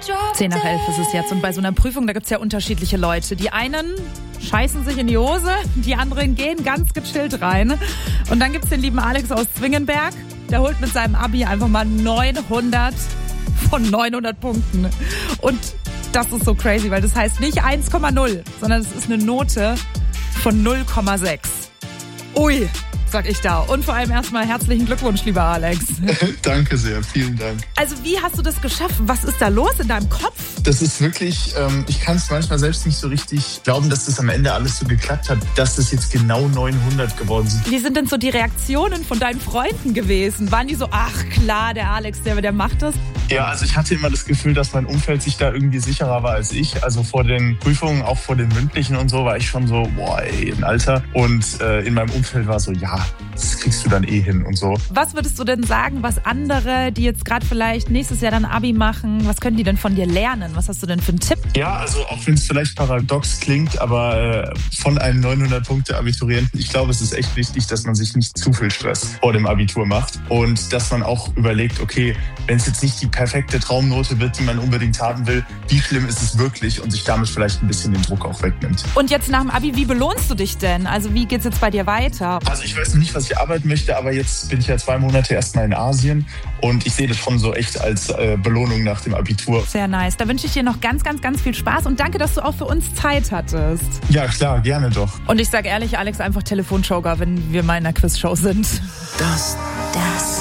10 nach 11 ist es jetzt. Und bei so einer Prüfung, da gibt es ja unterschiedliche Leute. Die einen scheißen sich in die Hose, die anderen gehen ganz gechillt rein. Und dann gibt es den lieben Alex aus Zwingenberg. Der holt mit seinem Abi einfach mal 900 von 900 Punkten. Und das ist so crazy, weil das heißt nicht 1,0, sondern es ist eine Note von 0,6. Ui, sag ich da. Und vor allem erstmal herzlichen Glückwunsch, lieber Alex. Danke sehr, vielen Dank. Also wie hast du das geschafft? Was ist da los in deinem Kopf? Das ist wirklich, ich kann es manchmal selbst nicht so richtig glauben, dass das am Ende alles so geklappt hat, dass das jetzt genau 900 geworden sind. Wie sind denn so die Reaktionen von deinen Freunden gewesen? Waren die so, ach klar, der Alex, der macht das? Ja, also ich hatte immer das Gefühl, dass mein Umfeld sich da irgendwie sicherer war als ich. Also vor den Prüfungen, auch vor den mündlichen und so, war ich schon so, boah, ey, ein Alter. Und in meinem Umfeld war so, ja, das kriegst du dann eh hin und so. Was würdest du denn sagen, was andere, die jetzt gerade vielleicht nächstes Jahr dann Abi machen, was können die denn von dir lernen? Was hast du denn für einen Tipp? Ja, also auch wenn es vielleicht paradox klingt, aber von einem 900-Punkte-Abiturienten, ich glaube, es ist echt wichtig, dass man sich nicht zu viel Stress vor dem Abitur macht und dass man auch überlegt, okay, wenn es jetzt nicht die perfekte Traumnote wird, die man unbedingt haben will, wie schlimm ist es wirklich und sich damit vielleicht ein bisschen den Druck auch wegnimmt. Und jetzt nach dem Abi, wie belohnst du dich denn? Also wie geht's jetzt bei dir weiter? Also ich weiß noch nicht, was ich arbeiten möchte, aber jetzt bin ich ja 2 Monate erstmal in Asien und ich sehe das schon so echt als Belohnung nach dem Abitur. Sehr nice. Da wünsche ich dir noch ganz, ganz, ganz viel Spaß und danke, dass du auch für uns Zeit hattest. Ja, klar, gerne doch. Und ich sage ehrlich, Alex, einfach Telefonjoker, wenn wir mal in einer Quizshow sind. Das